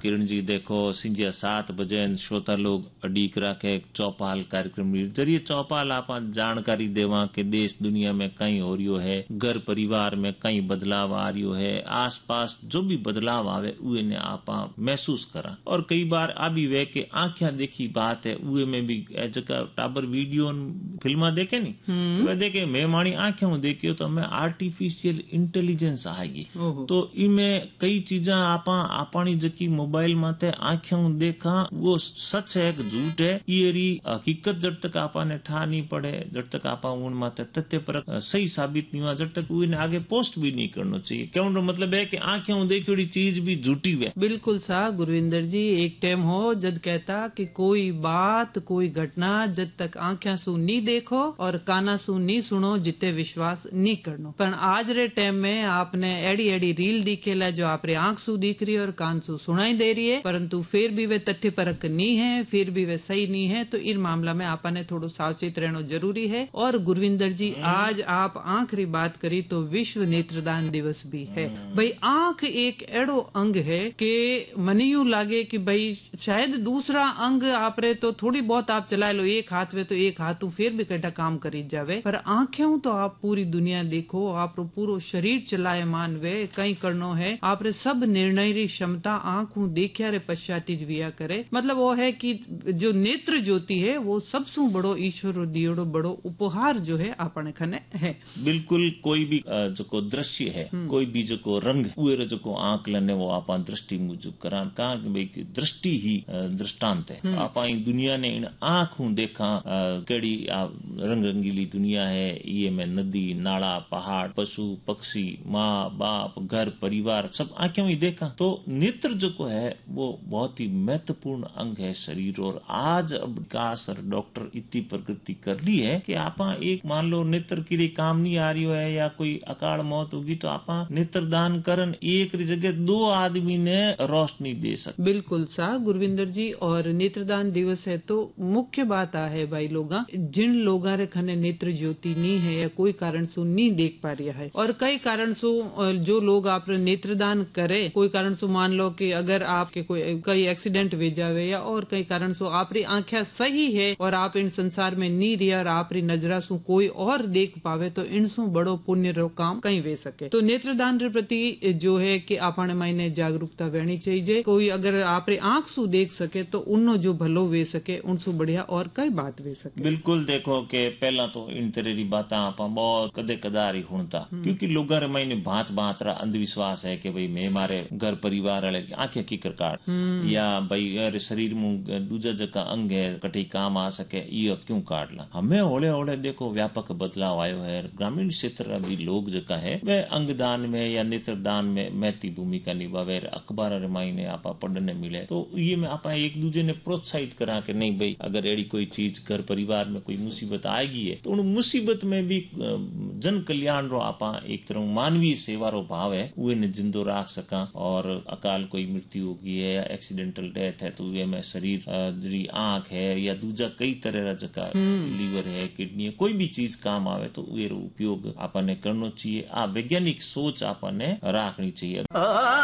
किरण जी देखो सिंजिया 7 बजे श्रोता लोग अडीक राखे चौपाल कार्यक्रम जरिए चौपाल आप जानकारी देवा के देश दुनिया में कई हो रियो है, घर परिवार में कई बदलाव आ रियो है, आस पास जो भी बदलाव आवे उए ने आप महसूस करा। और कई बार अभी वे के आंखें देखी बात है उए में भी जगह टाबर वीडियो फिल्मा देखे नी तो वे देखे मैं मानी आंखें देखियो तो मैं आर्टिफिशियल इंटेलिजेंस आएगी तो इनमें कई चीजा आपानी जकी मोबाइल माते आंखें देखा वो सच है कि झूठ है ये हकीकत जब तक आपने ठा नहीं पड़े, जब तक आप उन माते तथ्य पर सही साबित नहीं हुआ, जब तक उन्हें आगे पोस्ट भी नहीं करना चाहिए। क्या मतलब है कि आंखें देखी चीज भी झूठी है। बिल्कुल सा गुरविंदर जी, एक टाइम हो जब कहता कि कोई बात कोई घटना जब तक आंखें सु नहीं देखो और काना सु नहीं सुनो जिते विश्वास नहीं करनो। पर आज रे टाइम में आपने एडी एडी रील दिखेला जो आपरे आंख सु दिख रही है और कान सु सुनाई दे रही है, परंतु फिर भी वे तथ्य परक नहीं है, फिर भी वे सही नहीं है। तो इन मामला में आपने थोड़ा सावचेत रहना जरूरी है। और गुरविंदर जी आज आप आंख री बात करी तो विश्व नेत्रदान दिवस भी है। भाई आंख एक एड़ो अंग है कि मने यूं लागे कि भाई शायद दूसरा अंग आप रे तो थोड़ी बहुत आप चला लो, एक हाथ में तो एक हाथ फिर भी कटा काम करी जावे, पर आंखें तो आप पूरी दुनिया देखो, आप पूरो शरीर चलायमान वे कई करनो है, आप रे सब निर्णय री क्षमता आंखों देखिया रे पश्चात ही विया करे। मतलब वो है कि जो नेत्र ज्योति है वो सबसे बड़ो ईश्वर दियोड़ो बड़ो उपहार जो है आपने खने है। बिल्कुल कोई भी जो दृश्य है कोई भी जो रंग उरे जो आंख लने वो आप दृष्टि मुजुब करा कहा कि दृष्टि ही दृष्टांत है। आप दुनिया ने इन आंखों देखा कड़ी रंग रंगीली दुनिया है, ये में नदी नाला पहाड़ पशु पक्षी माँ बाप घर परिवार सब आंखें ही देखा। तो नेत्र जो है वो बहुत ही महत्वपूर्ण अंग है शरीर। और आज अब विकास और डॉक्टर इतनी प्रगति कर ली है कि आप एक मान लो नेत्र के लिए काम नहीं आ रही है या कोई अकाल मौत होगी तो आप नेत्र दान करन एक जगह 2 आदमी ने रोशनी दे सकते। बिल्कुल सा गुरविंदर जी। और नेत्रदान दिवस है तो मुख्य बात है भाई लोगा जिन लोगा रे खने नेत्र ज्योति नहीं है या कोई कारण से नहीं देख पा रहा है, और कई कारण से जो लोग आप नेत्रदान करे, कोई कारण से मान लो कि अगर आपके कोई एक्सीडेंट हो जावे या और कई कारण से आपरी आंखें सही है और आप इन संसार में नहीं रिया और आपरी नजरा सु कोई और देख पावे तो इनसु बड़ो पुण्य रो काम कहीं वे सके। तो नेत्रदान के प्रति जो है कि आपने मायने जागरूकता रहनी चाहिए। कोई अगर आपरे आंख सु देख सके तो उन्नो जो भलो वे सके उनसु बढ़िया और कई बात वे सके। बिल्कुल देखो के पहला तो इन तरह की बात आप बहुत कदे कदारी हुणता क्योंकि लोग मायने भांत भांत रा अंधविश्वास है कि भाई मैं मारे घर परिवार वाले आंखें की काट या भाई यार शरीर में दूजा जका अंग है कटी काम आ सके ये क्यों काट ला। हमें होले होले देखो व्यापक बदलाव आयो है। ग्रामीण क्षेत्र भी लोग जका है वे अंगदान में या नेत्रदान में महती भूमिका निभावे। अखबार मायने आप पढ़ने मिले तो ये में आप एक दूसरे ने प्रोत्साहित करा के नहीं भाई अगर एड़ी कोई चीज घर परिवार में कोई मुसीबत आएगी है तो उन मुसीबत में भी जन कल्याण रो आप एक तरह मानवीय सेवा रो भाव है वे ने जिंदो राख सका। और अकाल कोई मृत्यु होगी है या एक्सीडेंटल डेथ है तो वे में शरीर जी आंख है या दूजा कई तरह जका लीवर है किडनी है कोई भी चीज काम आवे तो वे उपयोग आपने करना चाहिए। वैज्ञानिक सोच आपने रखनी चाहिए।